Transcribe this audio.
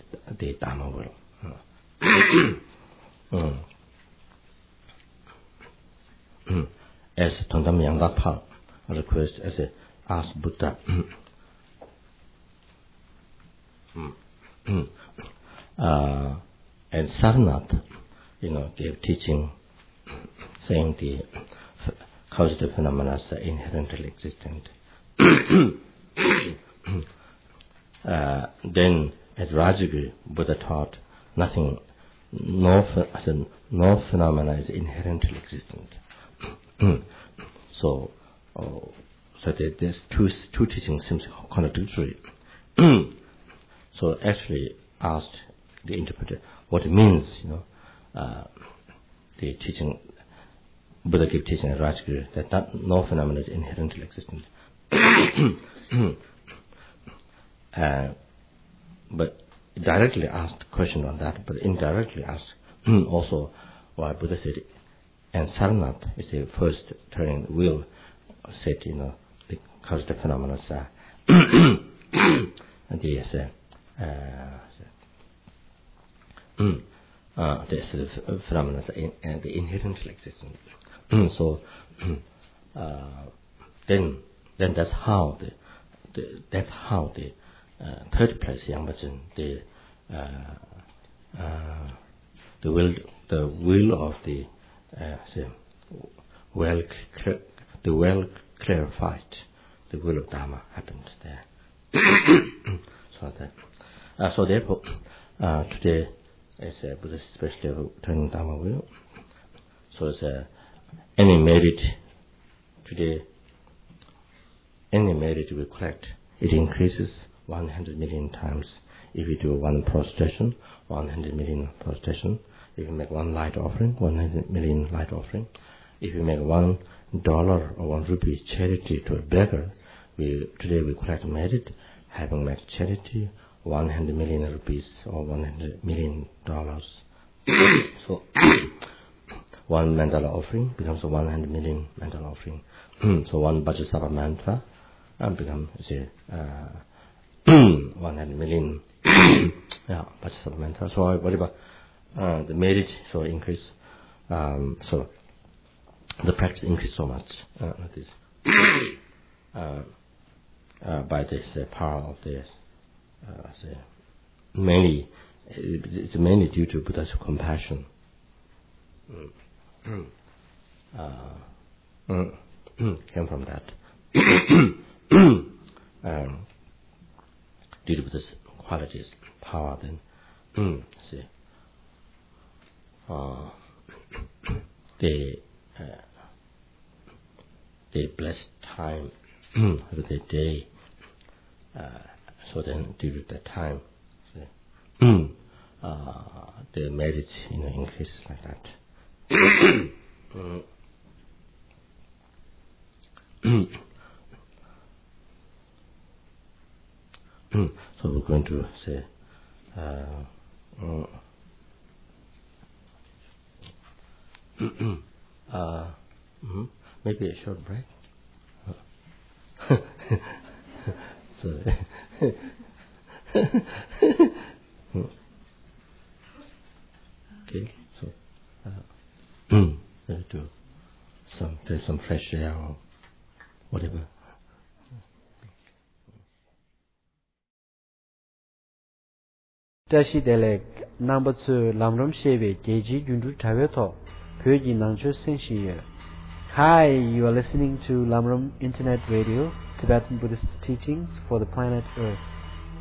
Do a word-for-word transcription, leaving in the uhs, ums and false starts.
the Dharma will. mm. Mm. As Tondam Yangdapa requests, as a asked Buddha, mm. uh, and Sarnath, you know, gave teaching saying the causative phenomena are inherently existent. uh, then at Rajagiri, Buddha taught nothing, no, no phenomena is inherently existent. so, oh, so there's two two teachings seems contradictory. So actually asked the interpreter what it means, you know, uh, the teaching, Buddha gave teaching at Rajagiri that not, no phenomena is inherently existent. uh, but directly asked question on that, but indirectly asked also why Buddha said, and Sarnath is the first turning the wheel, said, you know, the causative phenomena are and the uh, uh, uh, the phenomena are in, uh, the inherently existent. so uh, then then that's how the, the that's how the uh, third place Yangbachen, the uh, uh, the will the will of the uh, say, well clear, the well clarified the will of Dharma happened there. so that uh, so therefore uh, today is a Buddhist special level turning Dharma will. So it's a any merit today, any merit we collect, it increases one hundred million times. If we do one prostration, one hundred million prostration. If you make one light offering, one hundred million light offering. If you make one dollar or one rupee charity to a beggar, we today we collect merit, having made charity, one hundred million rupees or one hundred million dollars. so one mandala offering becomes a one hundred million mandala offering. so one Vajrasattva mantra uh, becomes say, uh, one hundred million yeah, Vajrasattva mantra. So whatever uh, the merit so increase, um, so the practice increase so much. Uh, this, uh, uh, by this uh, power of this, uh, say, mainly it's mainly due to Buddha's compassion. Mm. Uh, mm, came from that. um, due to Buddha's qualities, power, then, mm, see, uh, the uh, the blessed time of the day. Uh, so then, due to that time, see, uh, the merit, you know, increases like that. mm. so we're going to say, uh, uh, uh, mm-hmm. maybe a short break. so, okay, so. Uh, Mm. to some there's some fresh air or whatever. Tashi Delek number two Lamram Sheve Geji Gundu Taveto Pyoji Nangcho Senshiye. Hi, you are listening to Lamram Internet Radio, Tibetan Buddhist teachings for the planet Earth.